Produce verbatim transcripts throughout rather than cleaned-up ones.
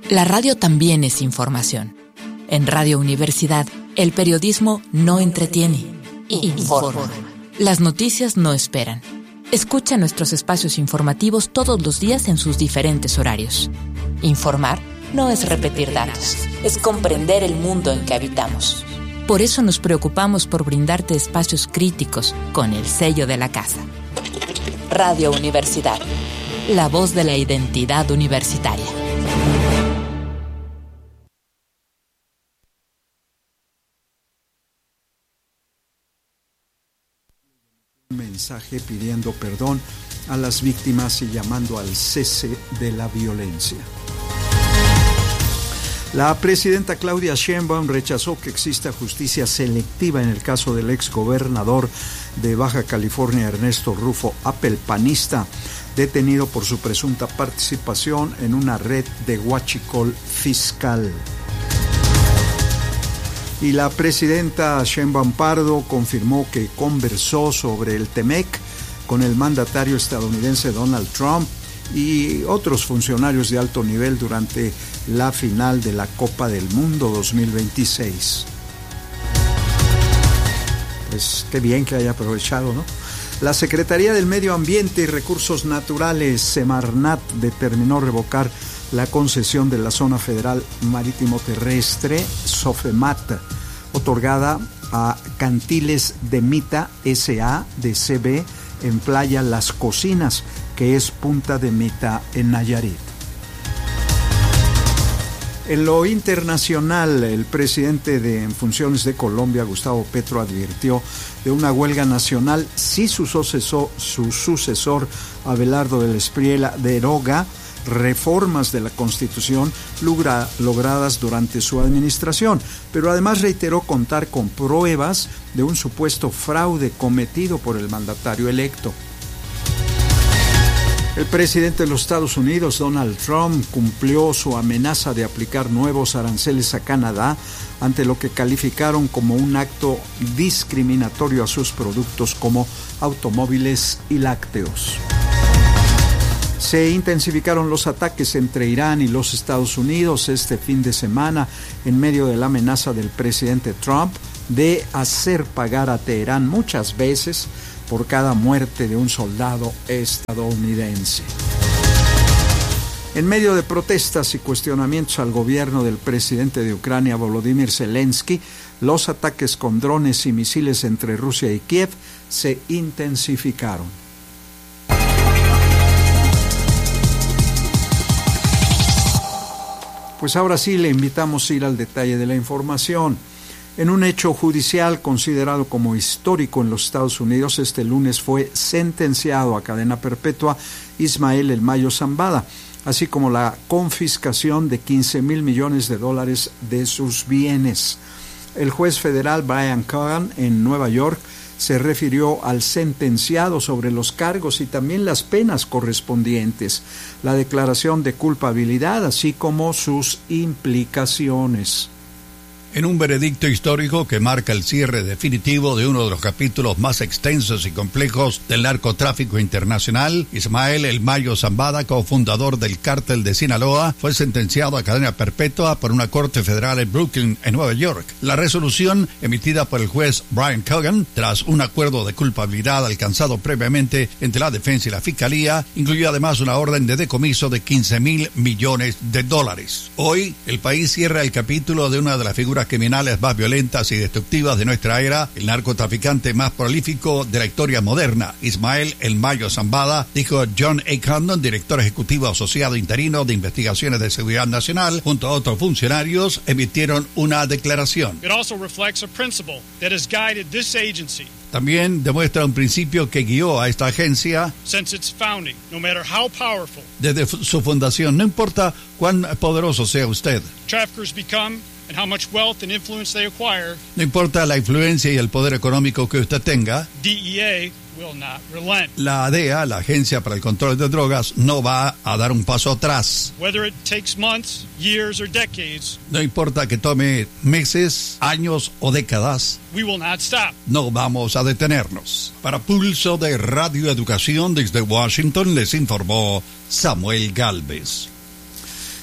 La radio también es información. En Radio Universidad, el periodismo no entretiene, informa. Las noticias no esperan. Escucha nuestros espacios informativos todos los días en sus diferentes horarios. Informar no es repetir datos, es comprender el mundo en que habitamos. Por eso nos preocupamos por brindarte espacios críticos con el sello de la casa. Radio Universidad, la voz de la identidad universitaria. Un mensaje pidiendo perdón a las víctimas y llamando al cese de la violencia. La presidenta Claudia Sheinbaum rechazó que exista justicia selectiva en el caso del exgobernador de Baja California, Ernesto Rufo Appel, panista, detenido por su presunta participación en una red de huachicol fiscal. Y la presidenta Sheinbaum Pardo confirmó que conversó sobre el Temec con el mandatario estadounidense Donald Trump y otros funcionarios de alto nivel durante la final de la Copa del Mundo dos mil veintiséis. Pues qué bien que haya aprovechado, ¿no? La Secretaría del Medio Ambiente y Recursos Naturales, Semarnat, determinó revocar la concesión de la Zona Federal Marítimo Terrestre, Sofemat, otorgada a Cantiles de Mita S A de C B en Playa Las Cocinas, que es Punta de Mita en Nayarit. En lo internacional, el presidente de, en funciones de Colombia, Gustavo Petro, advirtió de una huelga nacional si su sucesor, su sucesor Abelardo del Espriella, deroga reformas de la Constitución logra, logradas durante su administración, pero además reiteró contar con pruebas de un supuesto fraude cometido por el mandatario electo. El presidente de los Estados Unidos, Donald Trump, cumplió su amenaza de aplicar nuevos aranceles a Canadá ante lo que calificaron como un acto discriminatorio a sus productos como automóviles y lácteos. Se intensificaron los ataques entre Irán y los Estados Unidos este fin de semana en medio de la amenaza del presidente Trump de hacer pagar a Teherán muchas veces por cada muerte de un soldado estadounidense. En medio de protestas y cuestionamientos al gobierno del presidente de Ucrania, Volodymyr Zelensky, los ataques con drones y misiles entre Rusia y Kiev se intensificaron. Pues ahora sí le invitamos a ir al detalle de la información. En un hecho judicial considerado como histórico en los Estados Unidos, este lunes fue sentenciado a cadena perpetua Ismael El Mayo Zambada, así como la confiscación de quince mil millones de dólares de sus bienes. El juez federal Brian Cogan en Nueva York se refirió al sentenciado sobre los cargos y también las penas correspondientes, la declaración de culpabilidad, así como sus implicaciones. En un veredicto histórico que marca el cierre definitivo de uno de los capítulos más extensos y complejos del narcotráfico internacional, Ismael El Mayo Zambada, cofundador del cártel de Sinaloa, fue sentenciado a cadena perpetua por una corte federal en Brooklyn, en Nueva York. La resolución, emitida por el juez Brian Cogan, tras un acuerdo de culpabilidad alcanzado previamente entre la defensa y la fiscalía, incluyó además una orden de decomiso de quince mil millones de dólares. Hoy, el país cierra el capítulo de una de las figuras criminales más violentas y destructivas de nuestra era, el narcotraficante más prolífico de la historia moderna, Ismael El Mayo Zambada, dijo John A. Condon, director ejecutivo asociado interino de Investigaciones de Seguridad Nacional, junto a otros funcionarios, emitieron una declaración. It also reflects a principle that has guided this agency. También demuestra un principio que guió a esta agencia Since its founding, no matter how powerful, desde su fundación. No importa cuán poderoso sea usted. Traffickers become and how much wealth and influence they acquire, no importa la influencia y el poder económico que usted tenga, D E A will not relent. La D E A, la Agencia para el Control de Drogas, no va a dar un paso atrás. Whether it takes months, years, or decades, no importa que tome meses, años o décadas, we will not stop. No vamos a detenernos. Para Pulso de Radio Educación desde Washington les informó Samuel Gálvez.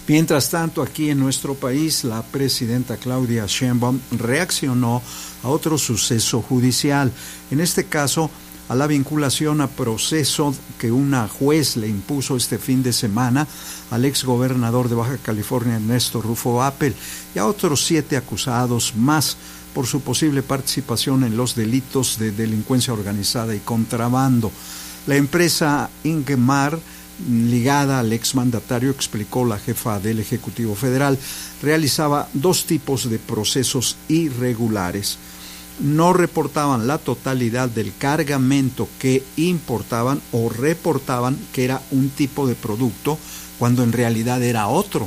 Mientras tanto, aquí en nuestro país, la presidenta Claudia Sheinbaum reaccionó a otro suceso judicial, en este caso a la vinculación a proceso que una juez le impuso este fin de semana al exgobernador de Baja California, Ernesto Rufo Appel, y a otros siete acusados más por su posible participación en los delitos de delincuencia organizada y contrabando. La empresa Ingemar, ligada al exmandatario, explicó la jefa del Ejecutivo Federal, realizaba dos tipos de procesos irregulares. No reportaban la totalidad del cargamento que importaban o reportaban que era un tipo de producto cuando en realidad era otro.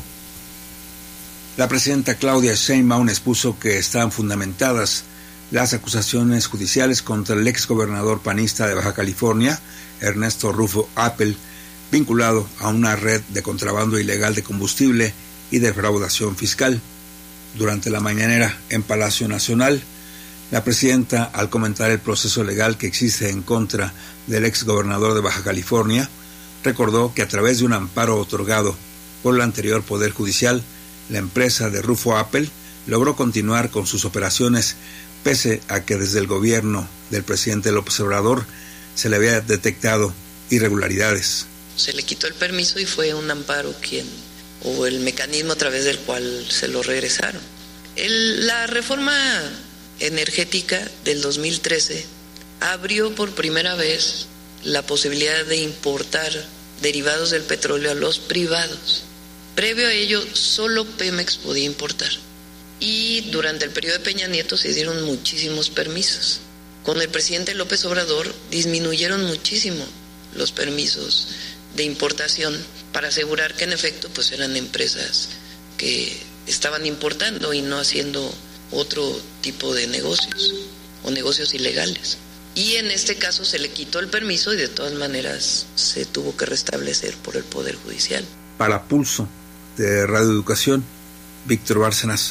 La presidenta Claudia Sheinbaum expuso que están fundamentadas las acusaciones judiciales contra el exgobernador panista de Baja California, Ernesto Rufo Appel, vinculado a una red de contrabando ilegal de combustible y defraudación fiscal. Durante la mañanera en Palacio Nacional, la presidenta, al comentar el proceso legal que existe en contra del exgobernador de Baja California, recordó que a través de un amparo otorgado por el anterior Poder Judicial, la empresa de Rufo Appel logró continuar con sus operaciones pese a que desde el gobierno del presidente López Obrador se le había detectado irregularidades. Se le quitó el permiso y fue un amparo quien, o el mecanismo a través del cual se lo regresaron. El, la reforma energética del dos mil trece abrió por primera vez la posibilidad de importar derivados del petróleo a los privados. Previo a ello, solo Pemex podía importar. Y durante el periodo de Peña Nieto se dieron muchísimos permisos. Con el presidente López Obrador disminuyeron muchísimo los permisos de importación para asegurar que en efecto pues eran empresas que estaban importando y no haciendo otro tipo de negocios o negocios ilegales. Y en este caso se le quitó el permiso y de todas maneras se tuvo que restablecer por el Poder Judicial. Para Pulso de Radio Educación, Víctor Bárcenas.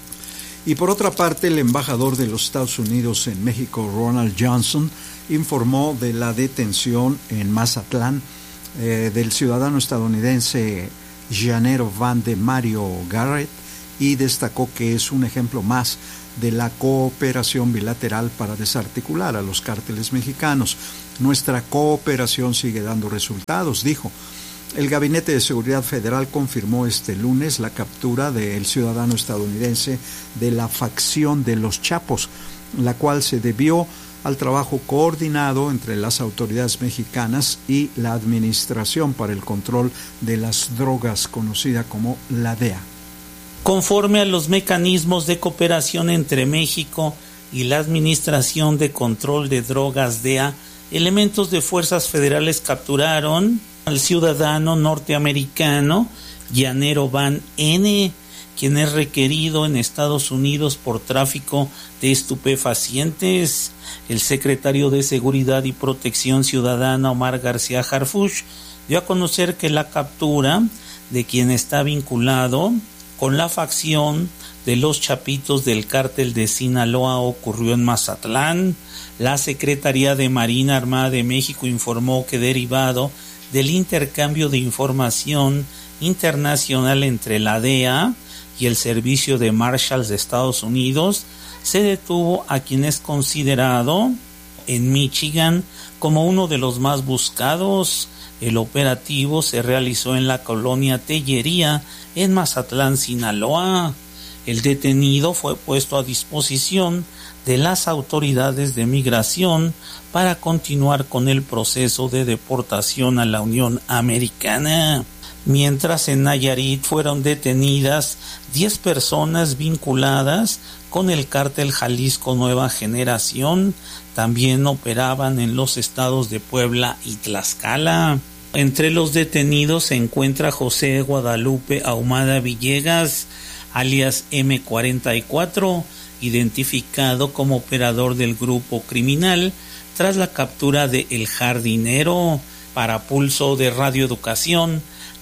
Y por otra parte, el embajador de los Estados Unidos en México, Ronald Johnson, informó de la detención en Mazatlán eh, del ciudadano estadounidense Llanero Van de Mario Garrett, y destacó que es un ejemplo más de la cooperación bilateral para desarticular a los cárteles mexicanos. Nuestra cooperación sigue dando resultados, dijo. El Gabinete de Seguridad Federal confirmó este lunes la captura del ciudadano estadounidense de la facción de los Chapos, la cual se debió al trabajo coordinado entre las autoridades mexicanas y la Administración para el Control de las Drogas, conocida como la D E A. Conforme a los mecanismos de cooperación entre México y la Administración de Control de Drogas D E A, elementos de fuerzas federales capturaron al ciudadano norteamericano Llanero Van N., quien es requerido en Estados Unidos por tráfico de estupefacientes. El secretario de Seguridad y Protección Ciudadana, Omar García Harfuch, dio a conocer que la captura de quien está vinculado con la facción de los Chapitos del cártel de Sinaloa ocurrió en Mazatlán. La Secretaría de Marina Armada de México informó que, derivado del intercambio de información internacional entre la D E A y el Servicio de Marshals de Estados Unidos, se detuvo a quien es considerado en Michigan como uno de los más buscados. El operativo se realizó en la colonia Tellería, en Mazatlán, Sinaloa. El detenido fue puesto a disposición de las autoridades de migración para continuar con el proceso de deportación a la Unión Americana. Mientras en Nayarit fueron detenidas diez personas vinculadas con el cártel Jalisco Nueva Generación, también operaban en los estados de Puebla y Tlaxcala. Entre los detenidos se encuentra José Guadalupe Ahumada Villegas, alias eme cuarenta y cuatro, identificado como operador del grupo criminal tras la captura de El Jardinero. Para Pulso de Radio Educación,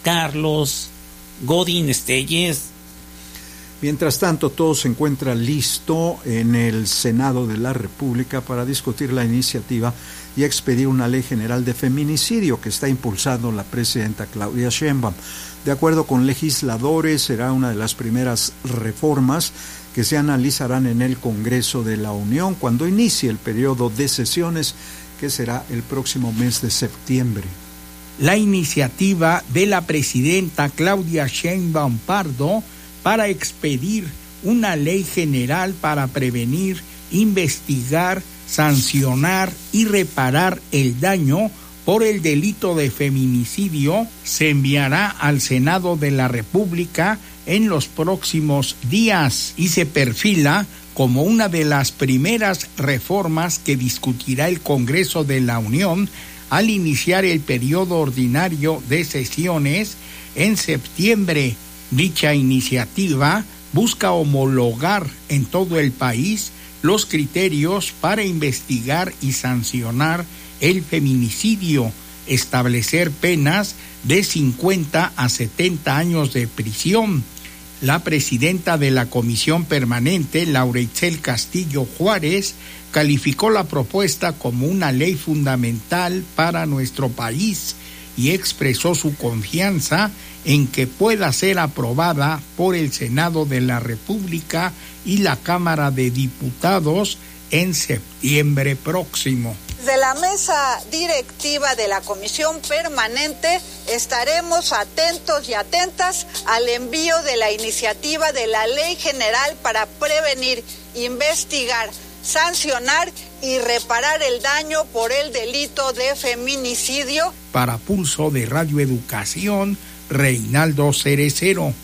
Carlos Godín Estelles. Mientras tanto, todo se encuentra listo en el Senado de la República para discutir la iniciativa y expedir una ley general de feminicidio que está impulsando la presidenta Claudia Sheinbaum. De acuerdo con legisladores, será una de las primeras reformas que se analizarán en el Congreso de la Unión cuando inicie el periodo de sesiones, que será el próximo mes de septiembre. La iniciativa de la presidenta Claudia Sheinbaum Pardo para expedir una ley general para prevenir, investigar, sancionar y reparar el daño por el delito de feminicidio se enviará al Senado de la República en los próximos días y se perfila como una de las primeras reformas que discutirá el Congreso de la Unión al iniciar el periodo ordinario de sesiones en septiembre. Dicha iniciativa busca homologar en todo el país los criterios para investigar y sancionar el feminicidio, establecer penas de cincuenta a setenta años de prisión. La presidenta de la Comisión Permanente, Laura Itzel Castillo Juárez, calificó la propuesta como una ley fundamental para nuestro país y expresó su confianza en que pueda ser aprobada por el Senado de la República y la Cámara de Diputados en septiembre próximo. De la mesa directiva de la Comisión Permanente estaremos atentos y atentas al envío de la iniciativa de la Ley General para prevenir, investigar, sancionar y reparar el daño por el delito de feminicidio. Para Pulso de Radio Educación, Reinaldo Cerecero.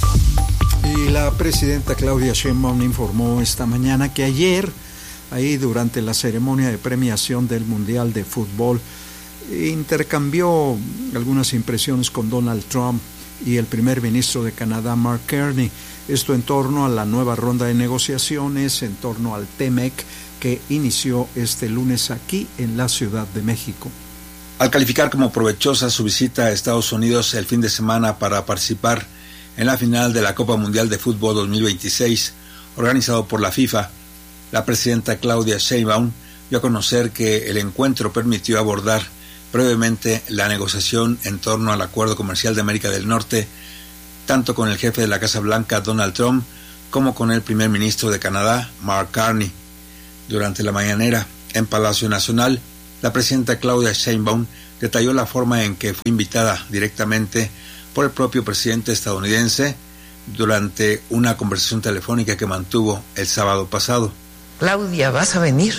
Y la presidenta Claudia Sheinbaum informó esta mañana que ayer, ahí durante la ceremonia de premiación del Mundial de Fútbol, intercambió algunas impresiones con Donald Trump y el primer ministro de Canadá, Mark Carney. Esto en torno a la nueva ronda de negociaciones, en torno al T M E C que inició este lunes aquí en la Ciudad de México. Al calificar como provechosa su visita a Estados Unidos el fin de semana para participar en la final de la Copa Mundial de Fútbol dos mil veintiséis, organizado por la FIFA, la presidenta Claudia Sheinbaum dio a conocer que el encuentro permitió abordar brevemente la negociación en torno al Acuerdo Comercial de América del Norte, tanto con el jefe de la Casa Blanca, Donald Trump, como con el primer ministro de Canadá, Mark Carney. Durante la mañanera en Palacio Nacional, la presidenta Claudia Sheinbaum detalló la forma en que fue invitada directamente por el propio presidente estadounidense durante una conversación telefónica que mantuvo el sábado pasado. Claudia, ¿vas a venir?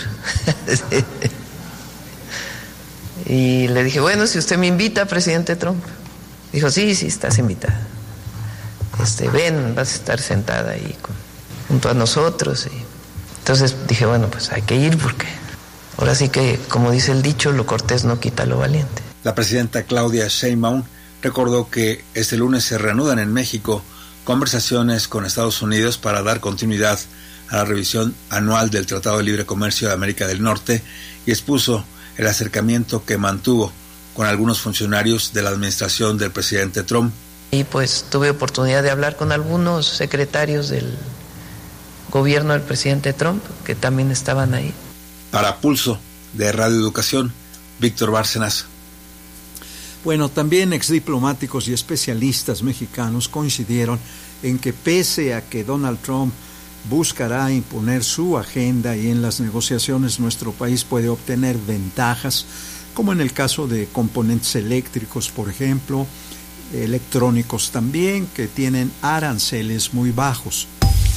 Y le dije, bueno, si usted me invita, presidente Trump. Dijo, sí, sí, estás invitada. Este, ven, vas a estar sentada ahí con, junto a nosotros. Y entonces dije, bueno, pues hay que ir porque ahora sí que, como dice el dicho, lo cortés no quita lo valiente. La presidenta Claudia Sheinbaum recordó que este lunes se reanudan en México conversaciones con Estados Unidos para dar continuidad a la revisión anual del Tratado de Libre Comercio de América del Norte y expuso el acercamiento que mantuvo con algunos funcionarios de la administración del presidente Trump. Y pues tuve oportunidad de hablar con algunos secretarios del gobierno del presidente Trump que también estaban ahí. Para Pulso de Radio Educación, Víctor Bárcenas. Bueno, también exdiplomáticos y especialistas mexicanos coincidieron en que pese a que Donald Trump buscará imponer su agenda y en las negociaciones nuestro país puede obtener ventajas, como en el caso de componentes eléctricos, por ejemplo, electrónicos también, que tienen aranceles muy bajos.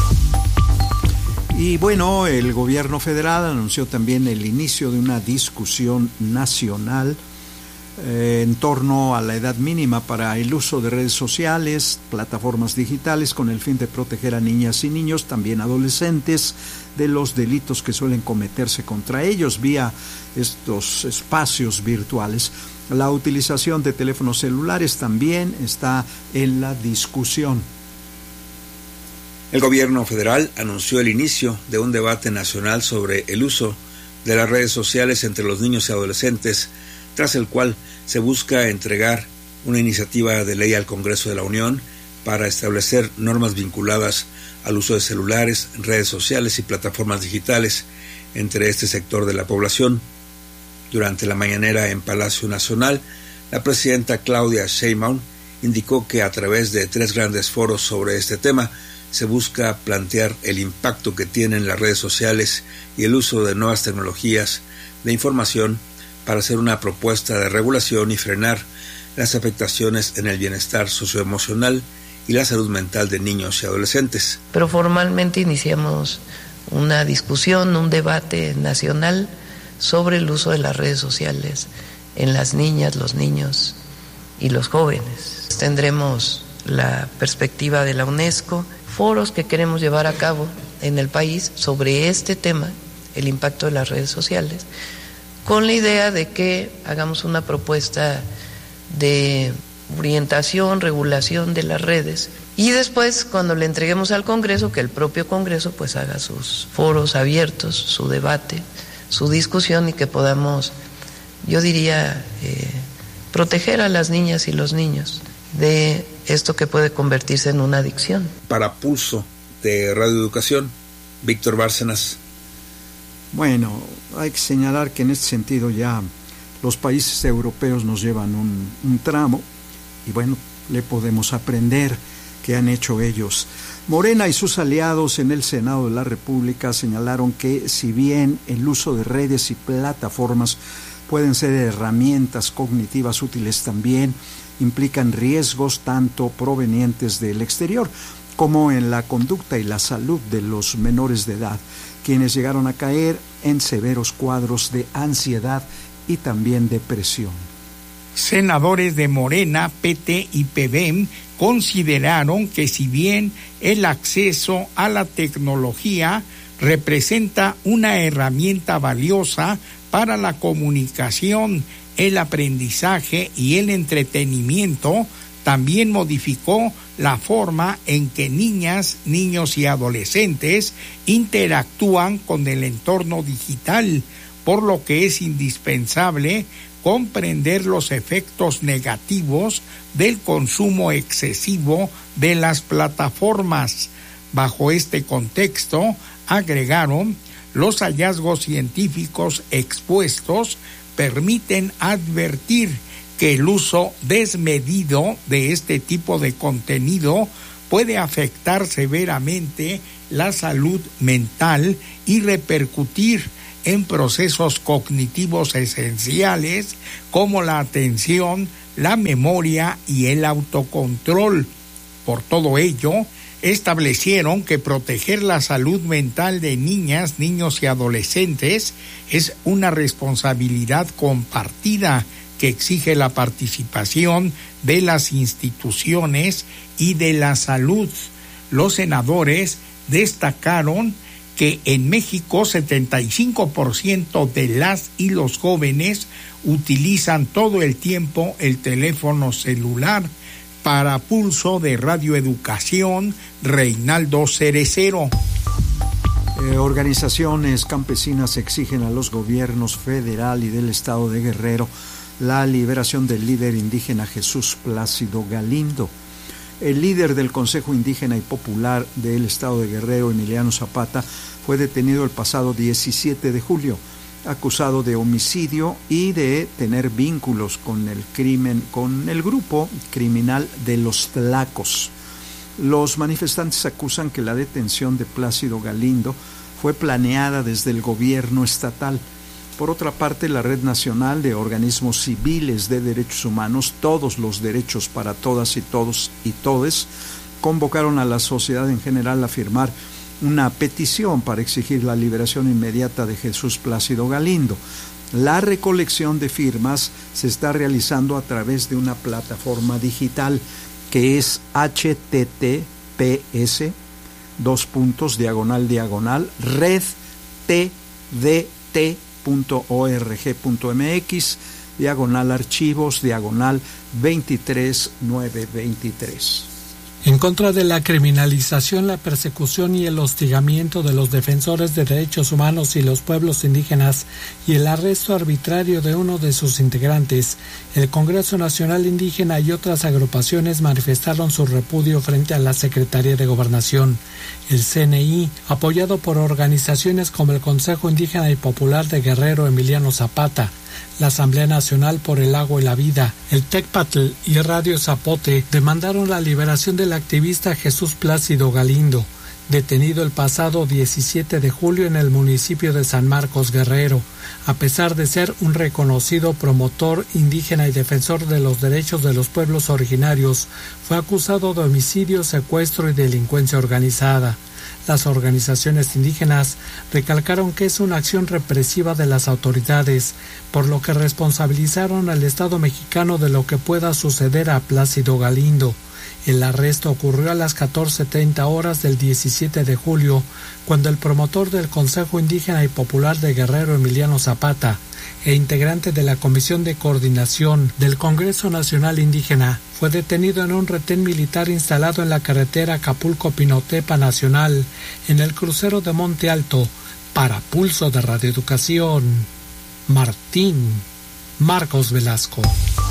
Y bueno, el gobierno federal anunció también el inicio de una discusión nacional eh, en torno a la edad mínima para el uso de redes sociales, plataformas digitales, con el fin de proteger a niñas y niños, también adolescentes, de los delitos que suelen cometerse contra ellos vía estos espacios virtuales. La utilización de teléfonos celulares también está en la discusión. El gobierno federal anunció el inicio de un debate nacional sobre el uso de las redes sociales entre los niños y adolescentes, tras el cual se busca entregar una iniciativa de ley al Congreso de la Unión para establecer normas vinculadas al uso de celulares, redes sociales y plataformas digitales entre este sector de la población. Durante la mañanera en Palacio Nacional, la presidenta Claudia Sheinbaum indicó que a través de tres grandes foros sobre este tema se busca plantear el impacto que tienen las redes sociales y el uso de nuevas tecnologías de información para hacer una propuesta de regulación y frenar las afectaciones en el bienestar socioemocional y la salud mental de niños y adolescentes. Pero formalmente iniciamos una discusión, un debate nacional sobre el uso de las redes sociales en las niñas, los niños y los jóvenes. Tendremos la perspectiva de la UNESCO, foros que queremos llevar a cabo en el país sobre este tema, el impacto de las redes sociales, con la idea de que hagamos una propuesta de orientación, regulación de las redes, y después, cuando le entreguemos al Congreso, que el propio Congreso pues haga sus foros abiertos, su debate, su discusión, y que podamos, yo diría, eh, proteger a las niñas y los niños de esto que puede convertirse en una adicción. Para Pulso de Radio Educación, Víctor Bárcenas. Bueno, hay que señalar que en este sentido ya los países europeos nos llevan un, un tramo, y bueno, le podemos aprender qué han hecho ellos. Morena y sus aliados en el Senado de la República señalaron que si bien el uso de redes y plataformas pueden ser herramientas cognitivas útiles, también implican riesgos tanto provenientes del exterior como en la conducta y la salud de los menores de edad, quienes llegaron a caer en severos cuadros de ansiedad y también depresión. Senadores de Morena, P T y P B E M consideraron que si bien el acceso a la tecnología representa una herramienta valiosa para la comunicación, el aprendizaje y el entretenimiento, también modificó la forma en que niñas, niños y adolescentes interactúan con el entorno digital, por lo que es indispensable comprender los efectos negativos del consumo excesivo de las plataformas. Bajo este contexto, agregaron, los hallazgos científicos expuestos permiten advertir que el uso desmedido de este tipo de contenido puede afectar severamente la salud mental y repercutir en procesos cognitivos esenciales como la atención, la memoria y el autocontrol. Por todo ello, establecieron que proteger la salud mental de niñas, niños y adolescentes es una responsabilidad compartida que exige la participación de las instituciones y de la salud. Los senadores destacaron que en México setenta y cinco por ciento de las y los jóvenes utilizan todo el tiempo el teléfono celular. Para Pulso de Radio Educación, Reinaldo Cerecero. Eh, organizaciones campesinas exigen a los gobiernos federal y del estado de Guerrero la liberación del líder indígena Jesús Plácido Galindo. El líder del Consejo Indígena y Popular del estado de Guerrero, Emiliano Zapata, fue detenido el pasado diecisiete de julio, acusado de homicidio y de tener vínculos con el crimen, con el grupo criminal de los Tlacos. Los manifestantes acusan que la detención de Plácido Galindo fue planeada desde el gobierno estatal. Por otra parte, la Red Nacional de Organismos Civiles de Derechos Humanos, Todos los Derechos para Todas y Todos y Todes, convocaron a la sociedad en general a firmar una petición para exigir la liberación inmediata de Jesús Plácido Galindo. La recolección de firmas se está realizando a través de una plataforma digital que es H T T P S dos puntos diagonal diagonal red T D T punto org punto mx diagonal archivos diagonal veintitrés nueve veintitrés. En contra de la criminalización, la persecución y el hostigamiento de los defensores de derechos humanos y los pueblos indígenas y el arresto arbitrario de uno de sus integrantes, el Congreso Nacional Indígena y otras agrupaciones manifestaron su repudio frente a la Secretaría de Gobernación. El C N I, apoyado por organizaciones como el Consejo Indígena y Popular de Guerrero Emiliano Zapata, La Asamblea Nacional por el Agua y la Vida, el Tecpatl y Radio Zapote demandaron la liberación del activista Jesús Plácido Galindo, detenido el pasado diecisiete de julio en el municipio de San Marcos, Guerrero. A pesar de ser un reconocido promotor indígena y defensor de los derechos de los pueblos originarios, fue acusado de homicidio, secuestro y delincuencia organizada. Las organizaciones indígenas recalcaron que es una acción represiva de las autoridades, por lo que responsabilizaron al Estado mexicano de lo que pueda suceder a Plácido Galindo. El arresto ocurrió a las catorce treinta horas del diecisiete de julio, cuando el promotor del Consejo Indígena y Popular de Guerrero, Emiliano Zapata, e integrante de la Comisión de Coordinación del Congreso Nacional Indígena, fue detenido en un retén militar instalado en la carretera Acapulco-Pinotepa Nacional, en el crucero de Monte Alto. Para Pulso de Radioeducación, Martín Marcos Velasco.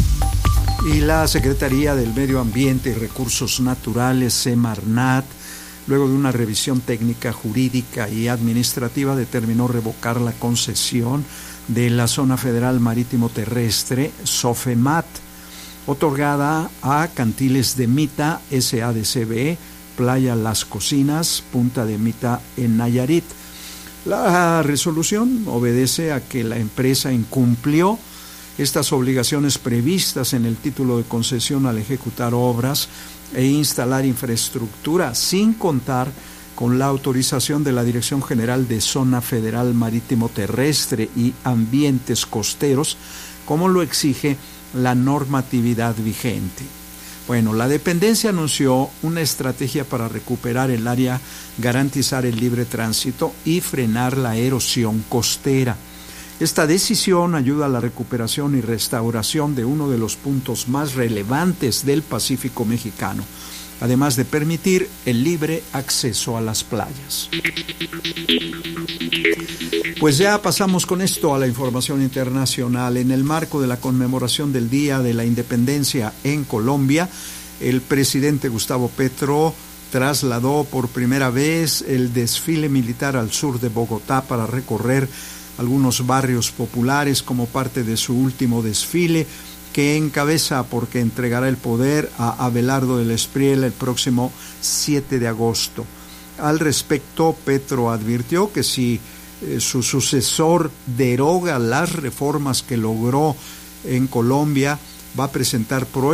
Y la Secretaría del Medio Ambiente y Recursos Naturales, Semarnat, luego de una revisión técnica, jurídica y administrativa, determinó revocar la concesión de la Zona Federal Marítimo Terrestre, SOFEMAT, otorgada a Cantiles de Mita, S A D C B, Playa Las Cocinas, Punta de Mita en Nayarit. La resolución obedece a que la empresa incumplió estas obligaciones previstas en el título de concesión al ejecutar obras e instalar infraestructura, sin contar con la autorización de la Dirección General de Zona Federal Marítimo Terrestre y Ambientes Costeros, como lo exige la normatividad vigente. Bueno, la dependencia anunció una estrategia para recuperar el área, garantizar el libre tránsito y frenar la erosión costera. Esta decisión ayuda a la recuperación y restauración de uno de los puntos más relevantes del Pacífico mexicano, además de permitir el libre acceso a las playas. Pues ya pasamos con esto a la información internacional. En el marco de la conmemoración del Día de la Independencia en Colombia, el presidente Gustavo Petro trasladó por primera vez el desfile militar al sur de Bogotá para recorrer algunos barrios populares como parte de su último desfile, que encabeza porque entregará el poder a Abelardo del Espriel el próximo siete de agosto. Al respecto, Petro advirtió que si eh, su sucesor deroga las reformas que logró en Colombia, va a presentar proyectos